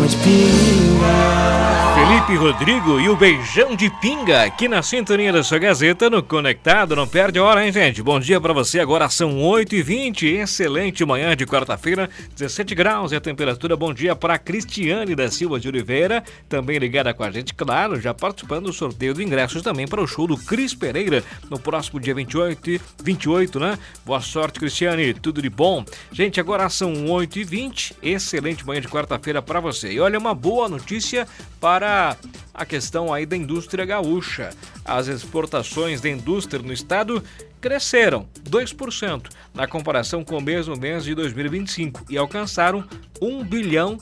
beijão de pinga. Felipe Rodrigo e o beijão de pinga aqui na sintonia da sua Gazeta no Conectado. Não perde a hora, hein, gente? Bom dia pra você. Agora são 8h20. Excelente manhã de quarta-feira, 17 graus é a temperatura. Bom dia pra Cristiane da Silva de Oliveira, também ligada com a gente, claro, já participando do sorteio de ingressos também para o show do Cris Pereira no próximo dia 28, né? Boa sorte, Cristiane. Tudo de bom. Gente, agora são 8h20. Excelente manhã de quarta-feira pra você. E olha, uma boa notícia para a questão aí da indústria gaúcha. As exportações da indústria no estado cresceram 2% na comparação com o mesmo mês de 2025 e alcançaram $1,5 bilhão.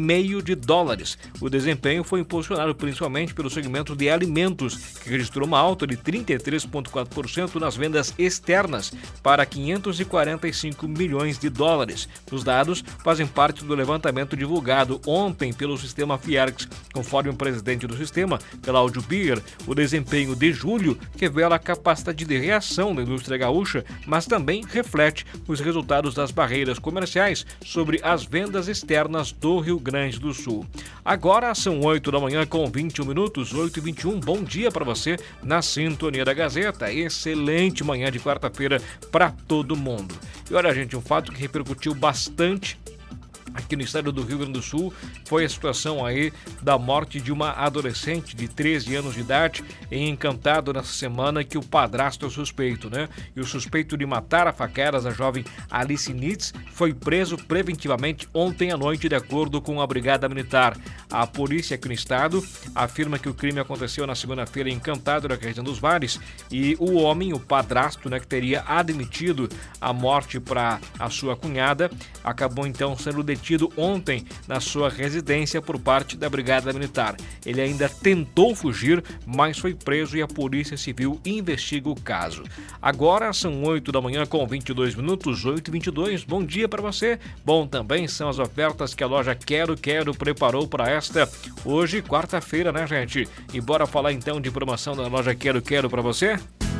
O desempenho foi impulsionado principalmente pelo segmento de alimentos, que registrou uma alta de 33,4% nas vendas externas para $545 milhões. Os dados fazem parte do levantamento divulgado ontem pelo sistema Fiarx. Conforme o presidente do sistema, Cláudio Bier, o desempenho de julho revela a capacidade de reação da indústria gaúcha, mas também reflete os resultados das barreiras comerciais sobre as vendas externas do Rio Grande do Sul. Agora são 8 da manhã com 21 minutos, 8h21. Bom dia para você na sintonia da Gazeta. Excelente manhã de quarta-feira para todo mundo. E olha, gente, um fato que repercutiu bastante aqui no estado do Rio Grande do Sul foi a situação aí da morte de uma adolescente de 13 anos de idade em Encantado nessa semana, que o padrasto é suspeito, né? E o suspeito de matar a facadas a jovem Alice Nitz foi preso preventivamente ontem à noite, de acordo com a Brigada Militar. A polícia aqui no estado afirma que o crime aconteceu na segunda-feira em Encantado, na região dos Vales, e o homem, o padrasto, né, que teria admitido a morte para a sua cunhada, acabou então sendo detido ontem na sua residência por parte da Brigada Militar. Ele ainda tentou fugir, mas foi preso e a Polícia Civil investiga o caso. Agora são 8 da manhã com 22 minutos, 8h22. Bom dia para você. Bom também são as ofertas que a loja Quero preparou para esta hoje, quarta-feira, né, gente? E bora falar então de promoção da loja Quero para você?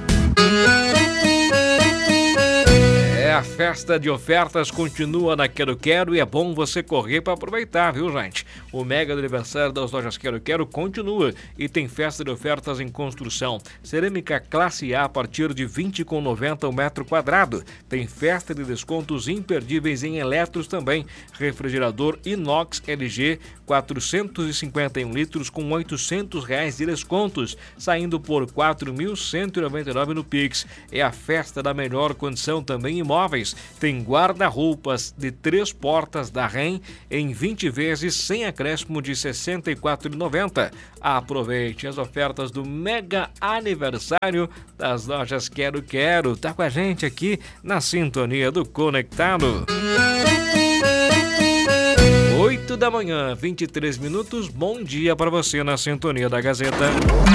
A festa de ofertas continua na Quero e é bom você correr para aproveitar, viu, gente? O mega aniversário das lojas Quero continua e tem festa de ofertas em construção. Cerâmica classe A partir de R$20,90 o metro quadrado. Tem festa de descontos imperdíveis em eletros também. Refrigerador inox LG 451 litros com R$800 de descontos, saindo por R$4.199 no Pix. É a festa da melhor condição também imóveis. Tem guarda-roupas de 3 portas da REM em 20 vezes sem acréscimo de R$ 64,90. Aproveite as ofertas do mega aniversário das lojas Quero. Tá com a gente aqui na sintonia do Conectado. 8 da manhã, 23 minutos. Bom dia para você na sintonia da Gazeta.